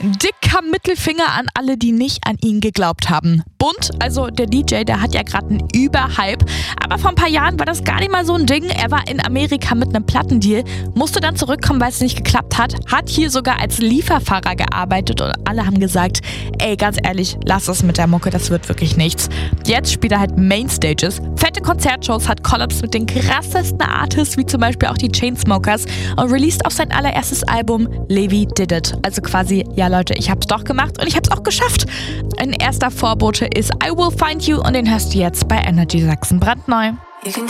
Dicker Mittelfinger an alle, die nicht an ihn geglaubt haben. Bunt, also der DJ, der hat ja gerade einen Überhype. Aber vor ein paar Jahren war das gar nicht mal so ein Ding. Er war in Amerika mit einem Plattendeal, musste dann zurückkommen, weil es nicht geklappt hat. Hat hier sogar als Lieferfahrer gearbeitet und alle haben gesagt, ey, ganz ehrlich, lass es mit der Mucke, das wird wirklich nichts. Jetzt spielt er halt Mainstages, fette Konzertshows, hat Collabs mit den krassesten Artists, wie zum Beispiel auch die Chainsmokers und released auch sein allererstes Album Levi Did It. Also quasi, ja Leute, ich hab's doch gemacht und ich hab's auch geschafft. Ein erster Vorbote ist I Will Find You und den hörst du jetzt bei Energy Sachsen brandneu. You can